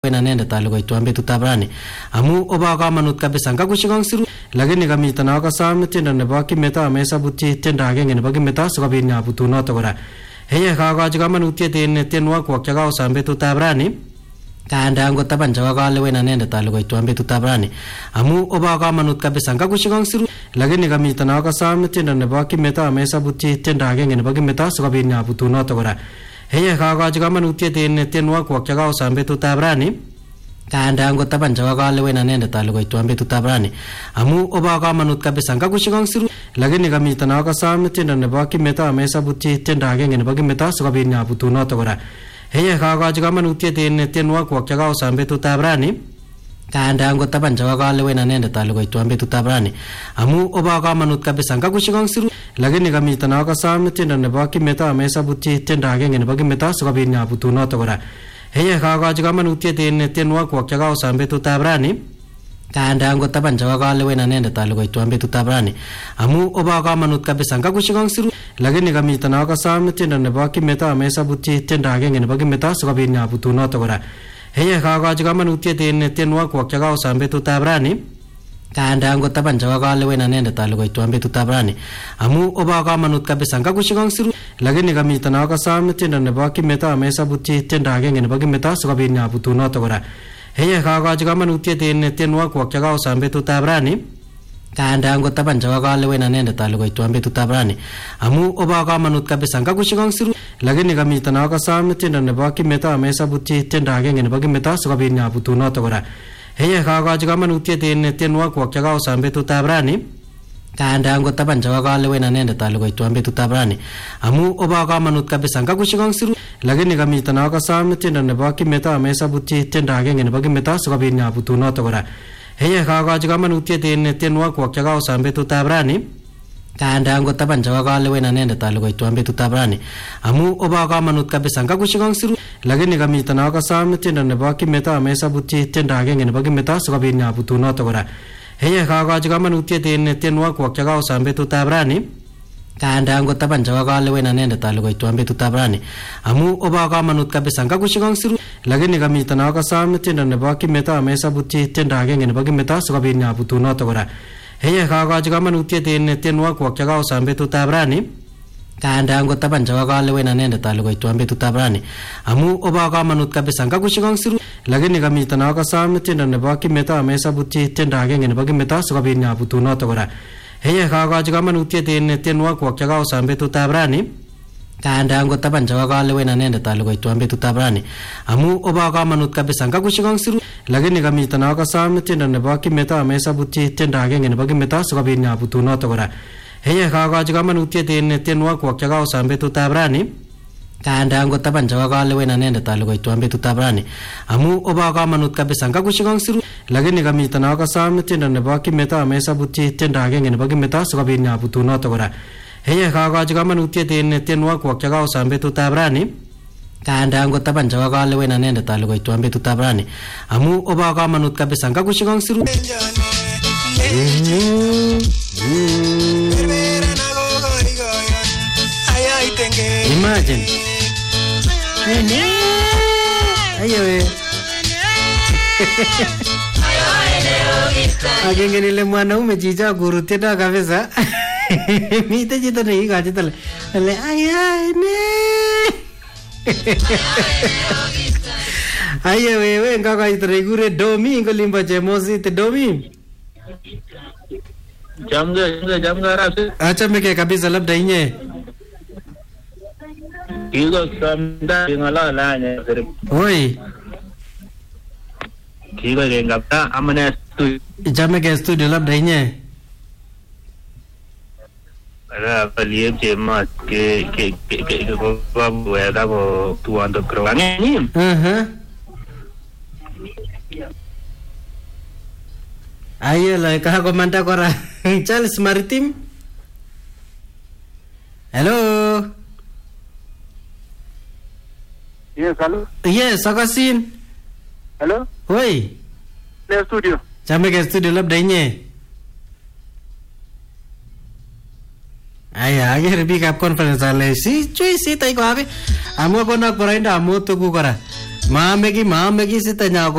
Wena nende talukoi tuambe tutabrani amu oba kamanut kabisa ngakushikong siru lakini kamita na wakasam tenda nebo kimeta amesa buti tenda agenge nebo kimeta sikobit nyabutunoto kora heye kakachi kamanutiet en tienwogik kwak chekaosambe tutabrani kanda angot taban chebo kale wena nende talukoi tuambe tutabrani amu oba kamanut kabisa ngakushikong siru lakini kamita na wakasam tenda nebo kimeta amesa buti tenda agenge nebo kimeta sikobit nyabutunoto kora heye kakachi kamanutiet en tienwogik kwak chekaosambe tutabrani kanda angot taban chebo kale wena nende talukoi tuambe tutabrani amu oba kamanut kabisa ngakushikong siru lakini kamita na wakasam tenda nebo kimeta amesa buti tenda agenge nebo kimeta sikobit nyabutunoto kora heye kakachi kamanutiet en tienwogik kwak chekaosambe tutabrani kanda angot taban chebo kale wena nende talukoi tuambe tutabrani amu oba kamanut kabisa ngakushikong siru lakini kamita na wakasam tenda nebo kimeta amesa buti tenda agenge nebo kimeta sikobit nyabutunoto kora heye kakachi kamanutiet en tienwogik kwak chekaosambe tutabrani kanda angot taban chebo kale wena nende talukoi tuambe tutabrani amu oba kamanut kabisa ngakushikong siru lakini kamita na wakasam tenda nebo kimeta amesa buti tenda agenge nebo kimeta sikobit nyabutunoto kora heye kakachi kamanutiet en tienwogik kwak chekaosambe tutabrani kanda angot taban chebo kale wena nende talukoi tuambe tutabrani amu oba kamanut kabisa ngakushikong siru lakini kamita na wakasam tenda nebo kimeta amesa buti tenda agenge nebo kimeta sikobit nyabutunoto kora heye kakachi kamanutiet en tienwogik kwak chekaosambe tutabrani kanda angot taban chebo kale wena nende talukoi tuambe tutabrani amu oba kamanut kabisa ngakushikong siru lakini kamita na wakasam tenda nebo kimeta amesa buti tenda agenge nebo kimeta sikobit nyabutunoto kora heye kakachi kamanutiet en tienwogik kwak chekaosambe tutabrani kanda angot taban chebo kale wena nende talukoi tuambe tutabrani amu oba kamanut kabisa ngakushikong siru lakini kamita na wakasam tenda nebo kimeta amesa buti tenda agenge nebo kimeta sikobit nyabutunoto kora heye kakachi kamanutiet en tienwogik kwak chekaosambe tutabrani kanda angot taban chebo kale wena nende talukoi tuambe tutabrani amu oba kamanut kabisa ngakushikong siru lakini kamita na wakasam tenda nebo kimeta amesa buti tenda agenge nebo kimeta sikobit nyabutunoto kora heye kakachi kamanutiet en tienwogik kwak chekaosambe tutabrani kanda angot taban chebo kale wena nende talukoi tuambe tutabrani amu oba kamanut kabisa ngakushikong siru lakini kamita na wakasam tenda nebo kimeta amesa buti tenda agenge nebo kimeta sikobit nyabutunoto kora heye kakachi kamanutiet en tienwogik kwak chekaosambe tutabrani kanda angot taban chebo kale wena nende talukoi tuambe tutabrani amu oba kamanut kabisa ngakushikong siru lakini kamita na wakasam tenda nebo kimeta amesa buti tenda agenge nebo kimeta sikobit nyabutunoto kora heye kakachi kamanutiet en tienwogik kwak chekaosambe tutabrani kanda angot taban chebo kale wena nende talukoi tuambe tutabrani amu oba kamanut kabisa ngakushikong siru lakini kamita na wakasam tenda nebo kimeta amesa buti tenda agenge nebo kimeta sikobit nyabutunoto kora heye kakachi kamanutiet en tienwogik kwak chekaosambe tutabrani kanda angot taban chebo kale wena nende talukoi tuambe tutabrani amu oba kamanut kabisa ngakushikong siru lakini kamita na wakasam tenda nebo kimeta amesa buti tenda agenge nebo kimeta sikobit nyabutunoto kora heye kakachi kamanutiet en tienwogik kwak chekaosambe tutabrani kanda angot taban chebo kale wena nende talukoi tuambe tutabrani amu oba kamanut kabisa ngakushikong siru imagine ayo agenge nile mwanaume chicha kurutienda kabisa mite chito neikachi tale ale ayane ayo wewe ngakaitore ikure Domi ngolimbo Chemosit Domi Jamga rasi. Achameke kabisa labda inye Kigo samda ngala nya sir. Oi Kigo ngapta amane studio. Jameke studio labda inye Ara paliye chema ke babu ya dabo tuando programa ni. Ayo lah kah komanda kora Charles Maritim. Hello. Yes, hello. Yes, Akasin. Hello. Oi. Le studio. Jameke studio labda inye. Aya, ayer big up conference ale si chui si tai ko abe. Amo ko nak perainda amo tu ku kora. Maame ki si tanya